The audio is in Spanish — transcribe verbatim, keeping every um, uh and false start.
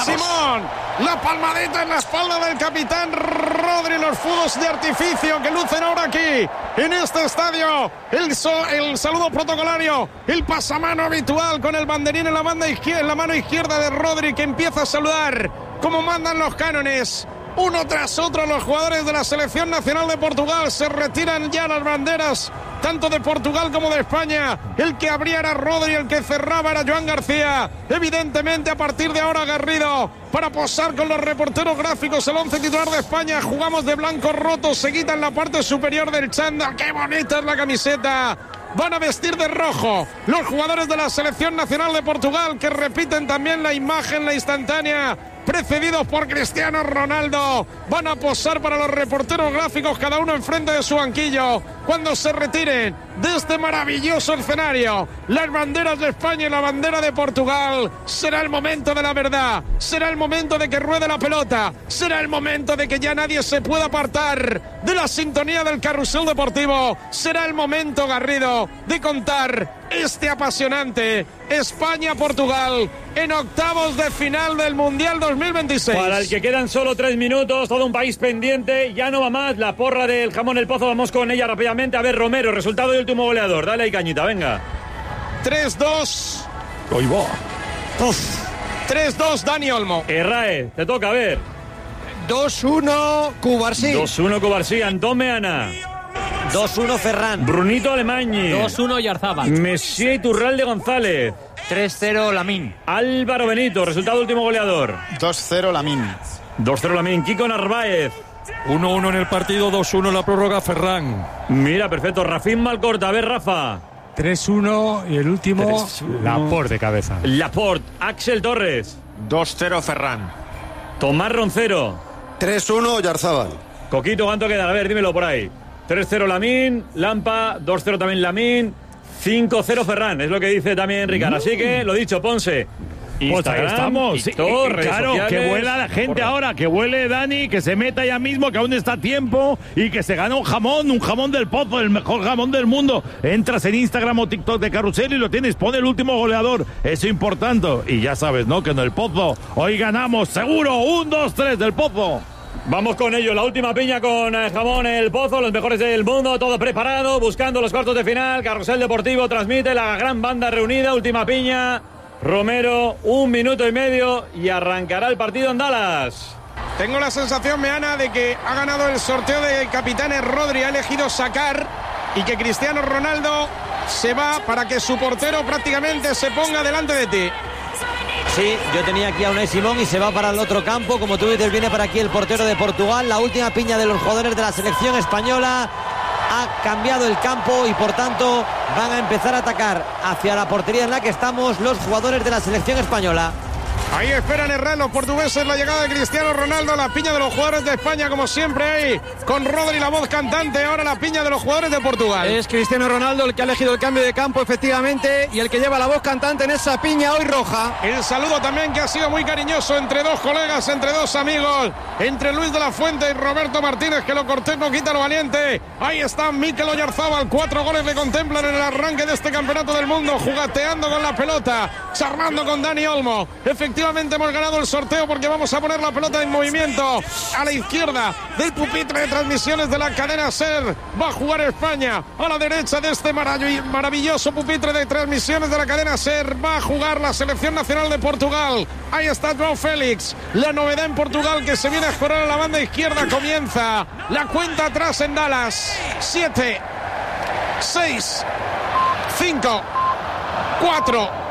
Simón. La palmadita en la espalda del capitán Rodri. Los fuegos de artificio que lucen ahora aquí en este estadio. El, so, el saludo protocolario, el pasamano habitual con el banderín en la, banda izquierda, en la mano izquierda de Rodri, que empieza a saludar como mandan los cánones. Uno tras otro los jugadores de la selección nacional de Portugal. Se retiran ya las banderas tanto de Portugal como de España. El que abría era Rodri, el que cerraba era Joan García. Evidentemente a partir de ahora Garrido para posar con los reporteros gráficos el once titular de España. Jugamos de blanco roto, se quita en la parte superior del chándal. ¡Qué bonita es la camiseta! Van a vestir de rojo los jugadores de la selección nacional de Portugal, que repiten también la imagen, la instantánea, precedidos por Cristiano Ronaldo. Van a posar para los reporteros gráficos, cada uno enfrente de su banquillo, cuando se retiren de este maravilloso escenario las banderas de España y la bandera de Portugal. Será el momento de la verdad, será el momento de que ruede la pelota, será el momento de que ya nadie se pueda apartar de la sintonía del carrusel deportivo. Será el momento, Garrido, de contar este apasionante España-Portugal en octavos de final del Mundial dos mil veintiséis. Para el que quedan solo tres minutos, todo un país pendiente, ya no va más. La porra del jamón El Pozo, vamos con ella rápidamente. A ver, Romero, resultado y último goleador. Dale ahí, cañita, venga. tres dos. Oigo. tres dos, Dani Olmo. Errae, te toca, a ver. dos uno, Cubarsí. dos uno, Cubarsí. Antón Meana. dos uno, Ferran. Brunito Alemany. dos uno, Yarzábal. Messi Iturralde González. tres cero, Lamín. Álvaro Benito, resultado último goleador. dos cero, Lamín. dos cero, Lamín. Kiko Narváez. uno uno en el partido, dos uno en la prórroga, Ferran. Mira, perfecto. Rafín Malcorta, a ver, Rafa. tres uno y el último, Laporte de cabeza. Laporte. Axel Torres. dos cero, Ferran. Tomás Roncero. tres uno, Oyarzábal. Coquito, ¿cuánto queda? A ver, dímelo por ahí. tres cero Lamín, Lampa, dos cero también Lamín, cinco cero Ferran, es lo que dice también Ricard. Así que, lo dicho, Ponce. Pues ahí estamos. Sí, TikTok, redes claro, sociales, que vuela la gente porra. ahora, que vuele Dani, que se meta ya mismo, que aún está a tiempo y que se gana un jamón, un jamón del Pozo, el mejor jamón del mundo. Entras en Instagram o TikTok de Carrusel y lo tienes, pone el último goleador, eso es importante. Y ya sabes, ¿no? Que en el Pozo hoy ganamos, seguro, un, dos, tres del Pozo. Vamos con ello, la última piña con eh, jamón El Pozo, los mejores del mundo, todo preparado, buscando los cuartos de final. Carrusel Deportivo transmite la gran banda reunida, última piña. Romero, un minuto y medio y arrancará el partido en Dallas. Tengo la sensación, Meana, de que ha ganado el sorteo de capitanes. Rodri ha elegido sacar y que Cristiano Ronaldo se va para que su portero prácticamente se ponga delante de ti. Sí, yo tenía aquí a Unai Simón y se va para el otro campo. Como tú dices, viene para aquí el portero de Portugal. La última piña de los jugadores de la selección española. Ha cambiado el campo y por tanto van a empezar a atacar hacia la portería en la que estamos los jugadores de la selección española. Ahí esperan errar los portugueses la llegada de Cristiano Ronaldo. La piña de los jugadores de España, como siempre, ahí con Rodri, la voz cantante. Ahora la piña de los jugadores de Portugal. Es Cristiano Ronaldo el que ha elegido el cambio de campo, efectivamente, y el que lleva la voz cantante en esa piña hoy roja. El saludo también que ha sido muy cariñoso entre dos colegas, entre dos amigos, entre Luis de la Fuente y Roberto Martínez, que lo cortés no quita lo valiente. Ahí está Mikel Oyarzábal, cuatro goles le contemplan en el arranque de este campeonato del mundo, jugateando con la pelota, charmando con Dani Olmo. Efectivamente hemos ganado el sorteo porque vamos a poner la pelota en movimiento a la izquierda del pupitre de transmisiones de la cadena SER. Va a jugar España a la derecha de este marav- maravilloso pupitre de transmisiones de la cadena SER. Va a jugar la selección nacional de Portugal. Ahí está João Félix, la novedad en Portugal que se viene a escorar a la banda izquierda. Comienza la cuenta atrás en Dallas. siete, seis, cinco, cuatro,